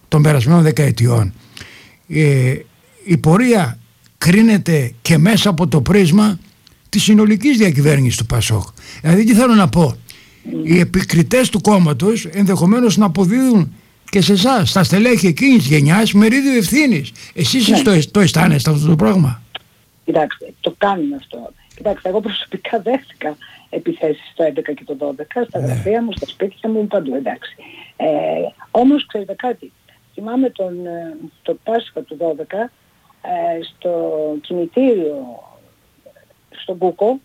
των περασμένων δεκαετιών, η πορεία κρίνεται και μέσα από το πρίσμα της συνολικής διακυβέρνησης του ΠΑΣΟΚ. Δηλαδή τι θέλω να πω, οι επικριτές του κόμματος ενδεχομένως να αποδίδουν και σε εσάς, στα στελέχη εκείνης της γενιάς, μερίδιο ευθύνης. Εσείς το αισθάνεστε αυτό το πράγμα? Κοιτάξτε, το κάνουμε αυτό. Κοιτάξτε, εγώ προσωπικά δέχτηκα επιθέσεις το 11 και το 12, στα γραφεία μου, στα σπίτια μου, παντού, εντάξει. Όμως, ξέρετε κάτι, θυμάμαι το Πάσχα του 12, στο κημητήριο, στον Κούκο,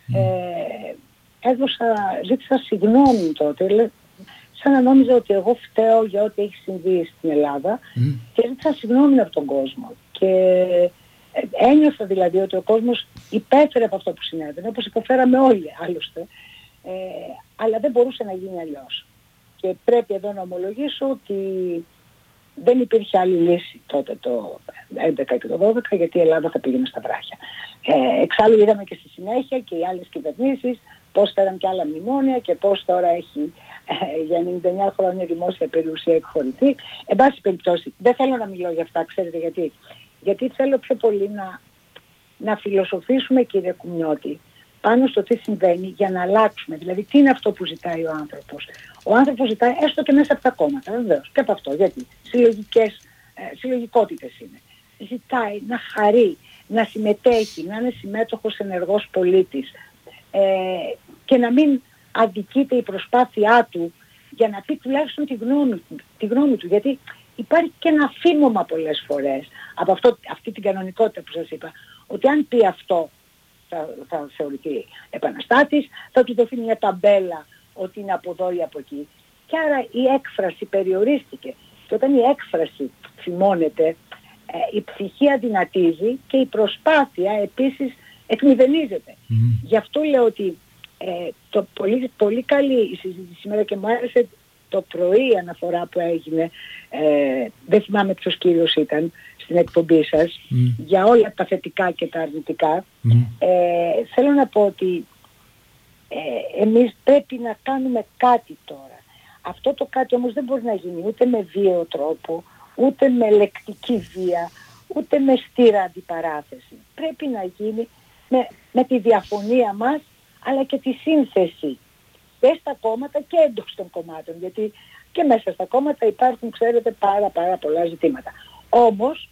ζήτησα συγγνώμη τότε, σαν να νόμιζα ότι εγώ φταίω για ό,τι έχει συμβεί στην Ελλάδα και ζήτησα συγγνώμη από τον κόσμο. Και ένιωθα δηλαδή ότι ο κόσμος υπέφερε από αυτό που συνέβαινε, όπως υποφέραμε όλοι άλλωστε, αλλά δεν μπορούσε να γίνει αλλιώς. Και πρέπει εδώ να ομολογήσω ότι δεν υπήρχε άλλη λύση τότε το 11 και το 12, γιατί η Ελλάδα θα πήγαινε στα βράχια. Εξάλλου είδαμε και στη συνέχεια και οι άλλες κυβερνήσεις πώς φέραν και άλλα μνημόνια και πώς τώρα έχει για 99 χρόνια δημόσια περιουσία εκχωρηθεί. Εν πάση περιπτώσει, δεν θέλω να μιλώ για αυτά, ξέρετε γιατί. Γιατί θέλω πιο πολύ να φιλοσοφήσουμε, κύριε Κουμνιώτη, πάνω στο τι συμβαίνει για να αλλάξουμε. Δηλαδή, τι είναι αυτό που ζητάει ο άνθρωπος. Ο άνθρωπος ζητάει, έστω και μέσα από τα κόμματα, βεβαίως, και από αυτό, γιατί συλλογικότητες είναι. Ζητάει να χαρεί, να συμμετέχει, να είναι συμμέτοχος ενεργός πολίτης και να μην αδικείται η προσπάθειά του για να πει τουλάχιστον τη γνώμη του. Γιατί υπάρχει και ένα φήμωμα πολλές φορές από αυτή την κανονικότητα που σας είπα, ότι αν πει αυτό θα θεωρηθεί επαναστάτης, θα του δοθεί μια ταμπέλα ότι είναι από εδώ ή από εκεί. Και άρα η έκφραση περιορίστηκε. Και όταν η έκφραση φημώνεται, η ψυχή αδυνατίζει και η προσπάθεια επίσης εκμηδενίζεται. Γι' αυτό λέω ότι πολύ καλή η συζήτηση σήμερα και μου άρεσε το πρωί η αναφορά που έγινε, δεν θυμάμαι ποιος κύριος ήταν στην εκπομπή σας, για όλα τα θετικά και τα αρνητικά. Θέλω να πω ότι εμείς πρέπει να κάνουμε κάτι τώρα. Αυτό το κάτι όμως δεν μπορεί να γίνει ούτε με βίαιο τρόπο, ούτε με λεκτική βία, ούτε με στήρα αντιπαράθεση. Πρέπει να γίνει με τη διαφωνία μας, αλλά και τη σύνθεση και στα κόμματα και εντός των κομμάτων, γιατί και μέσα στα κόμματα υπάρχουν, ξέρετε, πάρα πολλά ζητήματα. Όμως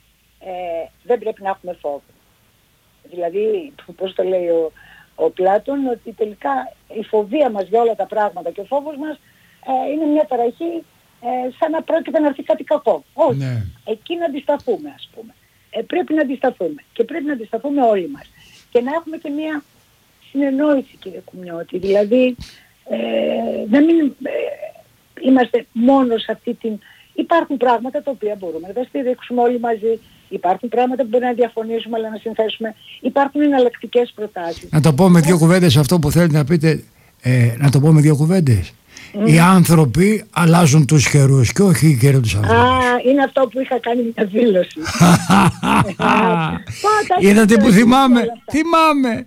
δεν πρέπει να έχουμε φόβο. Δηλαδή, πώς το λέει ο Πλάτων, ότι τελικά η φοβία μας για όλα τα πράγματα και ο φόβος μας είναι μια ταραχή, σαν να πρόκειται να έρθει κάτι κακό. Όχι. Ναι. Εκεί να αντισταθούμε, ας πούμε. Πρέπει να αντισταθούμε και πρέπει να αντισταθούμε όλοι μας. Και να έχουμε και μια συνεννόηση, κύριε Κουμνιώτη. Δηλαδή, να μην είμαστε μόνο σε αυτή την... Υπάρχουν πράγματα τα οποία μπορούμε να τα στηρίξουμε όλοι μαζί. Υπάρχουν πράγματα που μπορεί να διαφωνήσουμε αλλά να συνθέσουμε. Υπάρχουν εναλλακτικές προτάσεις. Να το πω με δύο κουβέντες αυτό που θέλετε να πείτε. Να το πω με δύο κουβέντες. Οι άνθρωποι αλλάζουν τους καιρούς και όχι οι καιροί τους ανθρώπους. Είναι αυτό που είχα κάνει μια δήλωση. Είδατε που θυμάμαι. Θυμάμαι.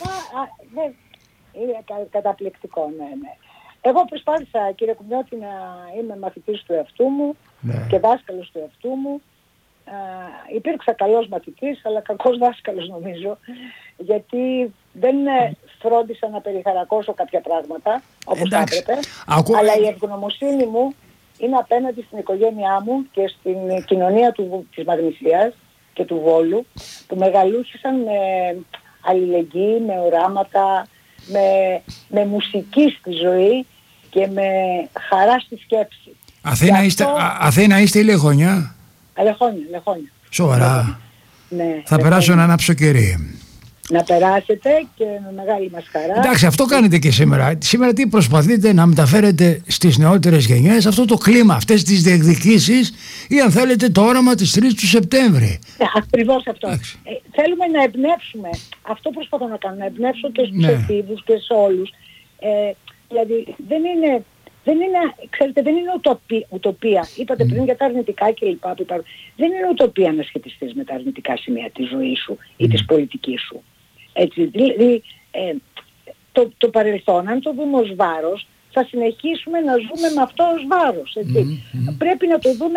Είναι καταπληκτικό, ναι. Εγώ προσπάθησα, κύριε Κουμνιώτη, να είμαι μαθητής του εαυτού μου και δάσκαλος του εαυτού μου. Υπήρξα καλός μαθητής, αλλά κακός δάσκαλος νομίζω, γιατί δεν φρόντισα να περιχαρακώσω κάποια πράγματα, όπως θα έπρεπε, αλλά η ευγνωμοσύνη μου είναι απέναντι στην οικογένειά μου και στην κοινωνία της Μαγνησίας και του Βόλου, που μεγαλούχησαν με αλληλεγγύη, με οράματα, με μουσική στη ζωή και με χαρά στη σκέψη. Αθήνα είστε ή Λεχόνια? Λεχόνια. Σοβαρά. Ναι, θα περάσω ένα ψοκερί. Να περάσετε και με μεγάλη μας χαρά. Εντάξει, αυτό κάνετε και σήμερα. Σήμερα τι προσπαθείτε να μεταφέρετε στις νεότερες γενιές, αυτό το κλίμα, αυτές τις διεκδικήσεις ή αν θέλετε το όραμα της 3ης του Σεπτέμβρη. Ακριβώς αυτό. Θέλουμε να εμπνεύσουμε. Αυτό προσπαθώ να κάνω, να εμπνεύσω και στους εφήβους και σε όλους. Δηλαδή δεν είναι ουτοπία. Είπατε πριν για τα αρνητικά και λοιπά που υπάρχουν. Δεν είναι ουτοπία να σχετιστείς με τα αρνητικά σημεία της ζωής σου ή της πολιτικής σου. Έτσι, δηλαδή, το παρελθόν, αν το δούμε ως βάρος, θα συνεχίσουμε να ζούμε με αυτό ως βάρος. Έτσι. Πρέπει να το δούμε